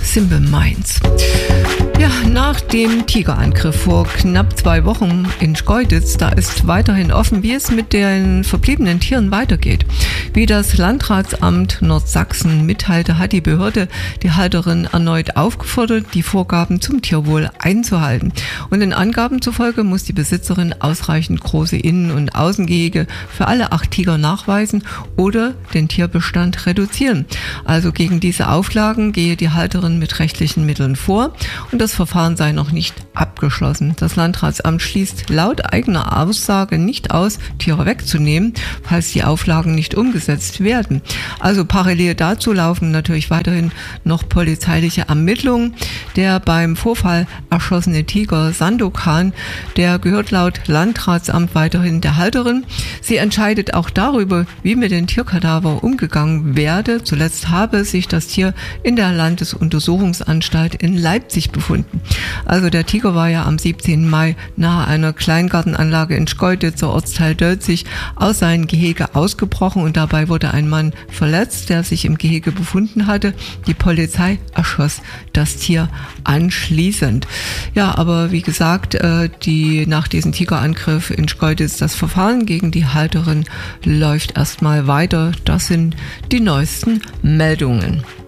Simple Minds. Ja, nach dem Tigerangriff vor knapp 2 Wochen in Schkeuditz, da ist weiterhin offen, wie es mit den verbliebenen Tieren weitergeht. Wie das Landratsamt Nordsachsen mitteilte, hat die Behörde die Halterin erneut aufgefordert, die Vorgaben zum Tierwohl einzuhalten. Und den Angaben zufolge muss die Besitzerin ausreichend große Innen- und Außengehege für alle 8 Tiger nachweisen oder den Tierbestand reduzieren. Also gegen diese Auflagen gehe die Halterin mit rechtlichen Mitteln vor und das Verfahren sei noch nicht abgeschlossen. Das Landratsamt schließt laut eigener Aussage nicht aus, Tiere wegzunehmen, falls die Auflagen nicht umgesetzt werden. Also parallel dazu laufen natürlich weiterhin noch polizeiliche Ermittlungen. Der beim Vorfall erschossene Tiger Sandokan, der gehört laut Landratsamt weiterhin der Halterin. Sie entscheidet auch darüber, wie mit den Tierkadaver umgegangen werde. Zuletzt habe sich das Tier in der Landesuntersuchungsanstalt in Leipzig befunden. Also der Tiger war ja am 17. Mai nahe einer Kleingartenanlage in Schkeuditzer Ortsteil Dölzig aus seinem Gehege ausgebrochen und dabei wurde ein Mann verletzt, der sich im Gehege befunden hatte. Die Polizei erschoss das Tier anschließend. Ja, aber wie gesagt, nach diesem Tigerangriff in Schkeuditz, das Verfahren gegen die Halterin läuft erstmal weiter. Das sind die neuesten Meldungen.